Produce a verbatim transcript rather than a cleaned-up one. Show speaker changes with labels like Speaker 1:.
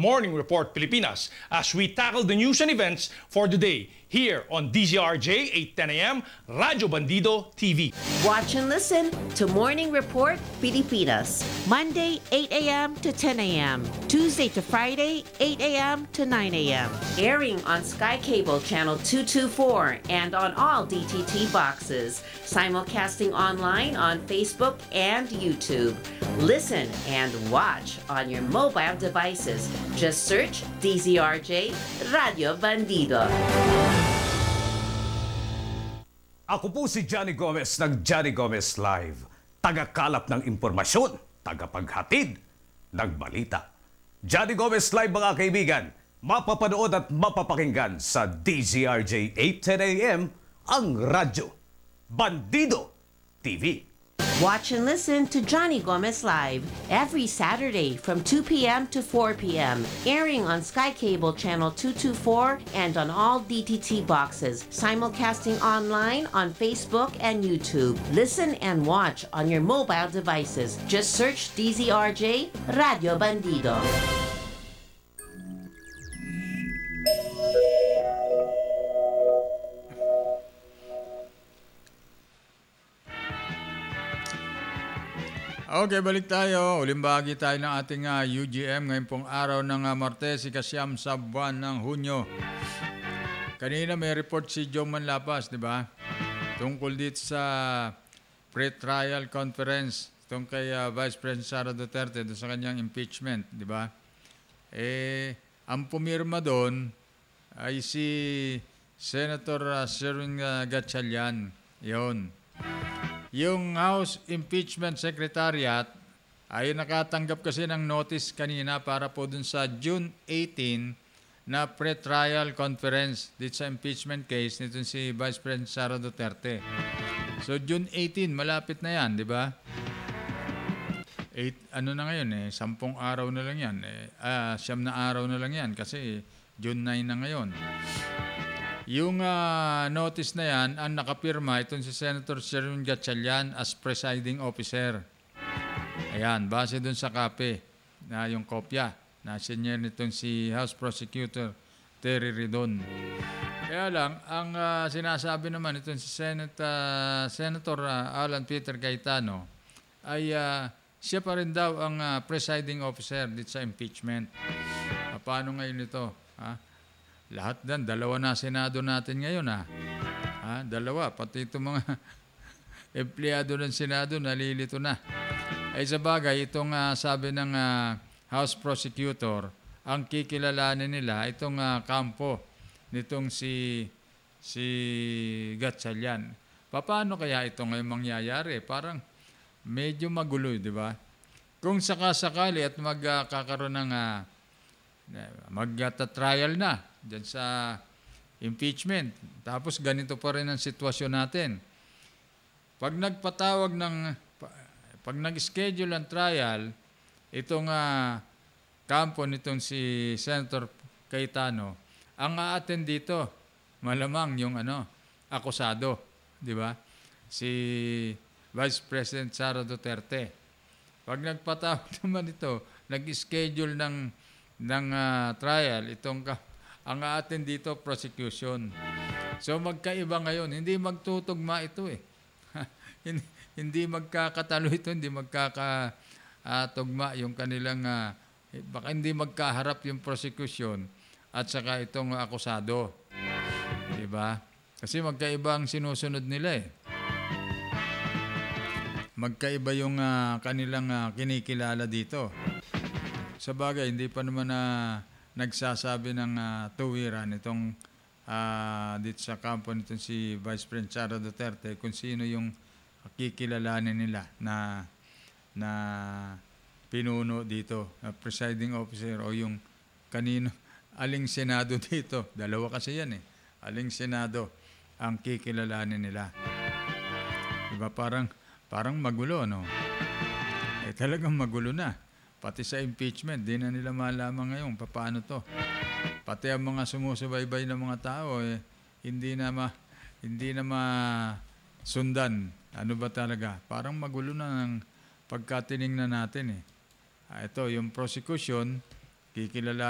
Speaker 1: Morning Report Pilipinas as we tackle the news and events for the day here on D Z R J eight ten A M, Radyo Bandido T V.
Speaker 2: Watch and listen to Morning Report Pilipinas. Monday, eight A M to ten A M Tuesday to Friday, eight A M to nine A M Airing on Sky Cable Channel two twenty-four and on all D T T boxes. Simulcasting online on Facebook and YouTube. Listen and watch on your mobile devices. Just search D Z R J Radio Bandido.
Speaker 3: Ako po si Johnny Gomez ng Johnny Gomez Live. Tagakalap ng impormasyon, tagapaghatid ng balita. Johnny Gomez Live mga kaibigan, mapapanood at mapapakinggan sa D Z R J eight ten A M ang radyo Bandido T V.
Speaker 2: Watch and listen to Johnny Gomez Live every Saturday from two P M to four P M Airing on Sky Cable Channel two twenty-four and on all D T T boxes. Simulcasting online on Facebook and YouTube. Listen and watch on your mobile devices. Just search D Z R J Radio Bandido.
Speaker 4: Okay, balik tayo. Uling bahagi tayo ng ating uh, U G M ngayong pong araw ng uh, Martes, ikasyam sa buwan ng Hunyo. Kanina may report si Joe Manlapas, di ba? Tungkol dito sa pre-trial conference tungkol kay uh, Vice President Sara Duterte doon sa kanyang impeachment, di ba? Eh, ang pumirma doon ay si Senator uh, Sherwin uh, Gatchalian. Yun. Yung House Impeachment Secretariat ay nakatanggap kasi ng notice kanina para po dun sa June eighteenth na pre-trial conference dito sa impeachment case nito si Vice President Sara Duterte. So June eighteenth, malapit na yan, di ba? Eight, ano na ngayon eh, sampung araw na lang yan. Eh, ah, siyam na araw na lang yan kasi June nine na ngayon. Yung uh, notice na yan, ang nakapirma, itong si Senator Sherwin Gatchalian as presiding officer. Ayan, base dun sa kape na yung kopya na senior nitong si House Prosecutor Terry Ridon. Kaya lang, ang uh, sinasabi naman itong si Senate, uh, Senator uh, Alan Peter Cayetano ay uh, siya pa rin daw ang uh, presiding officer dito sa impeachment. Uh, paano ngayon ito? Ha? Lahat dan, dalawa na Senado natin ngayon ha. ha dalawa, pati itong mga empleyado ng Senado nalilito na. Ay sa bagay, itong uh, sabi ng uh, House Prosecutor, ang kikilalanin nila, itong uh, kampo nitong si si Gatchalian. Paano kaya ito ngayon mangyayari? Parang medyo magulo, di ba? Kung sakasakali at magkakaroon ng uh, mag-trial na dyan sa impeachment. Tapos ganito pa rin ang sitwasyon natin. Pag nagpatawag ng, pag nag-schedule ang trial, itong uh, kampo nitong si Senator Cayetano, ang a-attend dito, malamang yung ano, akusado, di ba? Si Vice President Sara Duterte. Pag nagpatawag naman ito, nag-schedule ng ng uh, trial, itong ka, ang atin dito, prosecution. So magkaiba ngayon, hindi magtutugma ito eh. hindi, hindi magkakatalo ito, hindi magkakatugma yung kanilang, uh, baka hindi magkaharap yung prosecution at saka itong akusado. Diba? Kasi magkaiba ang sinusunod nila eh. Magkaiba yung uh, kanilang uh, kinikilala dito. Sa bagay, hindi pa naman na uh, nagsasabi ng uh, tuwiran itong uh, dito sa kampo nitong si Vice President Sara Duterte kung sino yung kikilalanin nila na na pinuno dito, na presiding officer o yung kanino, aling Senado dito. Dalawa kasi yan eh. Aling Senado ang kikilalanin nila. Diba parang, parang magulo, no? Eh talagang magulo na. Pati sa impeachment, di na nila malaman ngayon paano to. Pati ang mga sumusubaybay ng mga tao, eh, hindi na ma, hindi na masundan. Ano ba talaga? Parang magulo na ng pagkatiningnan natin eh. Ah, ito, yung prosecution, kikilala